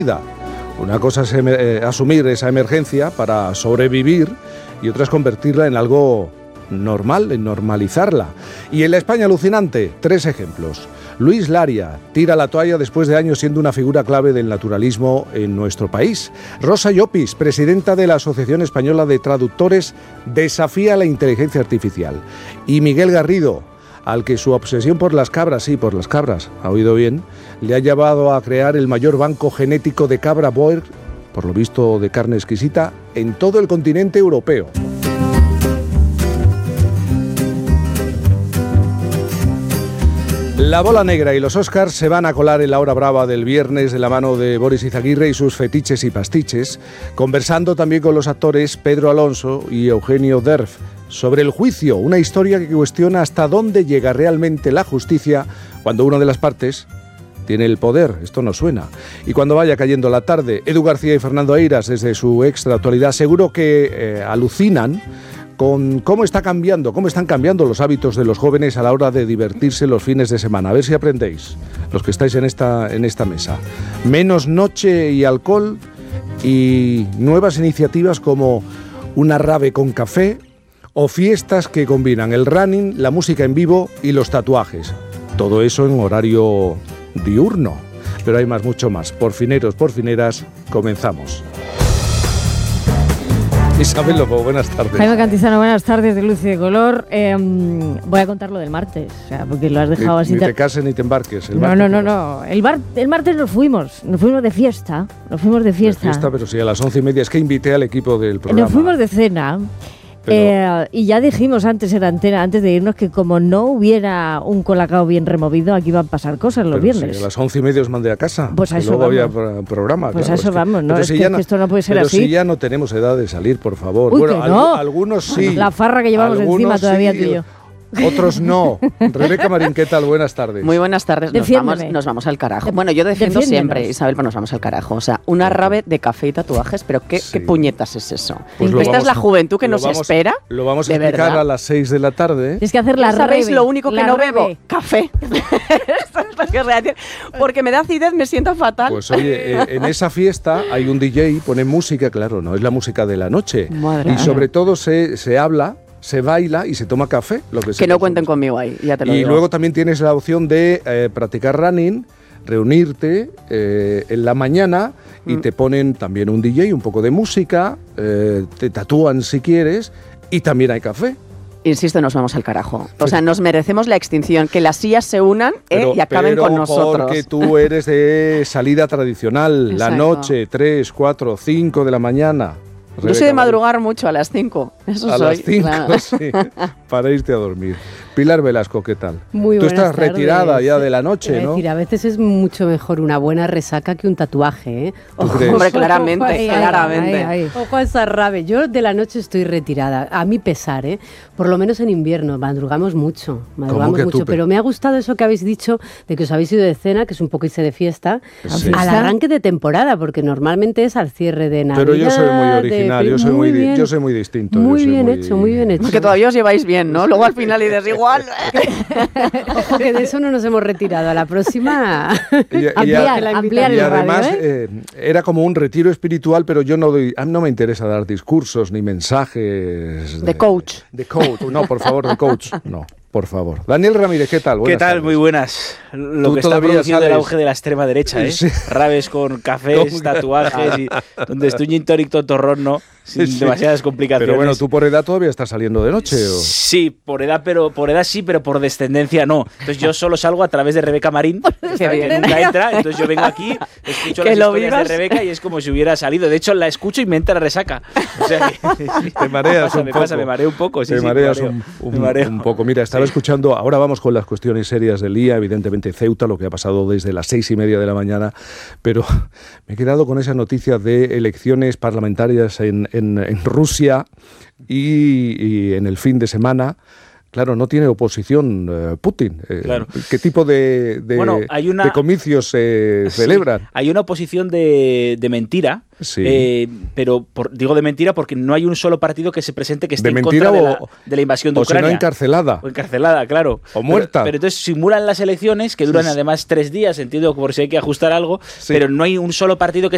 Una cosa es asumir esa emergencia para sobrevivir y otra es convertirla en algo normal, en normalizarla. Y en la España alucinante, 3 ejemplos. Luis Laria tira la toalla después de años siendo una figura clave del naturalismo en nuestro país. Rosa Llopis, presidenta de la Asociación Española de Traductores, desafía la inteligencia artificial. Y Miguel Garrido, al que su obsesión por las cabras, sí, por las cabras, ha oído bien, le ha llevado a crear el mayor banco genético de cabra boer, por lo visto de carne exquisita, en todo el continente europeo. La bola negra y los Oscars se van a colar en la hora brava del viernes de la mano de Boris Izaguirre y sus fetiches y pastiches, conversando también con los actores Pedro Alonso y Eugenio Derf sobre el juicio, una historia que cuestiona hasta dónde llega realmente la justicia cuando una de las partes tiene el poder. Esto no suena. Y cuando vaya cayendo la tarde, Edu García y Fernando Eiras, desde su Extra Actualidad, seguro que alucinan con cómo están cambiando los hábitos de los jóvenes a la hora de divertirse los fines de semana. A ver si aprendéis, los que estáis en esta mesa. Menos noche y alcohol y nuevas iniciativas como una rave con café o fiestas que combinan el running, la música en vivo y los tatuajes. Todo eso en horario diurno. Pero hay mucho más. Por fineros, por fineras, comenzamos. Isabel Lobo, buenas tardes. Jaime Cantizano, buenas tardes, de Luz y de Color. Voy a contar lo del martes, o sea, porque lo has dejado así. Ni te cases ni te embarques. No. El martes nos fuimos de fiesta. De fiesta, pero sí, a las 11:30 es que invité al equipo del programa. Nos fuimos de cena. Y ya dijimos antes en antena, antes de irnos, que como no hubiera un colacao bien removido, aquí van a pasar cosas los viernes. Sí, a las 11:30 os mandé a casa. Pues a eso luego vamos. Había programa. Pues claro, a eso vamos, ¿no? Es que esto no puede ser pero así. Pero si ya no tenemos edad de salir, por favor. Uy, bueno, que no. Algunos sí. La farra que llevamos encima todavía tú y yo. Otros no. Rebeca Marín, ¿qué tal? Buenas tardes. Muy buenas tardes. Nos vamos al carajo. Bueno, yo defiendo siempre, Isabel, pero nos vamos al carajo. O sea, una rave de café y tatuajes, pero ¿qué puñetas es eso? Pues esta es la juventud que nos espera. Lo vamos a explicar a las 6 de la tarde. Es que hacer la rave. ¿Sabéis lo único que no bebo? Café. Esto es lo que os voy a decir. Porque me da acidez, me siento fatal. Pues oye, en esa fiesta hay un DJ, pone música, claro, no es la música de la noche. Madre y sobre todo se habla, se baila y se toma café. Que no cuenten conmigo ahí, ya te lo digo. Y luego también tienes la opción de practicar running, reunirte en la mañana y te ponen también un DJ, un poco de música, te tatúan si quieres y también hay café. Insisto, nos vamos al carajo. O sea, nos merecemos la extinción, que las sillas se unan y acaben con nosotros. Porque tú eres de salida tradicional, Exacto. La noche, 3, 4, 5 de la mañana. Yo soy de madrugar mucho, a las 5. Eso soy. A las 5, claro. sí, para irte a dormir. Pilar Velasco, ¿qué tal? Muy Tú buenas estás tardes. retirada ya de la noche, Es ¿no? decir, a veces es mucho mejor una buena resaca que un tatuaje, ¿eh? crees? Hombre, claramente, Ay, claramente. ay. Ojo a esa rave. Yo de la noche estoy retirada, a mi pesar, ¿eh? Por lo menos en invierno, madrugamos mucho, pero me ha gustado eso que habéis dicho de que os habéis ido de cena, que es un poco irse de fiesta, Sí. al arranque de temporada, porque normalmente es al cierre de Navidad. Pero yo soy muy original, yo soy muy distinto. Muy bien hecho. Porque todavía os lleváis bien, ¿no? Luego al final dices igual. Ojo, que de eso no nos hemos retirado. A la próxima ampliar y el además radio, era como un retiro espiritual, pero yo no me interesa dar discursos ni mensajes de coach. De coach, no, por favor, de coach, no. Por favor. Daniel Ramírez, ¿qué tal? ¿Qué tal? Tardes. Muy buenas. Lo que está produciendo el auge de la extrema derecha, ¿eh? Sí. Raves con cafés, tatuajes y donde estoy gin tonic tontorrón, ¿no? Sin demasiadas complicaciones. Pero bueno, tú por edad todavía estás saliendo de noche, ¿o? Sí, por edad sí, pero por descendencia no. Entonces yo solo salgo a través de Rebeca Marín, que nunca entra. Entonces yo vengo aquí, escucho las historias de Rebeca y es como si hubiera salido. De hecho, la escucho y me entra la resaca. O sea, te mareas un poco. Me mareo un poco. Sí, te mareas un poco. Mira, estaba escuchando, ahora vamos con las cuestiones serias del día, evidentemente Ceuta, lo que ha pasado desde las 6:30 de la mañana, pero me he quedado con esa noticia de elecciones parlamentarias en Rusia y en el fin de semana. Claro, no tiene oposición Putin. Claro. ¿Qué tipo de comicios se celebran? Hay una oposición de mentira, sí. Pero digo de mentira porque no hay un solo partido que se presente que esté en contra de la invasión de Ucrania. O si no, encarcelada. O encarcelada, claro. O muerta. Pero entonces simulan las elecciones, que duran además 3 días, entiendo, por si hay que ajustar algo, sí. Pero no hay un solo partido que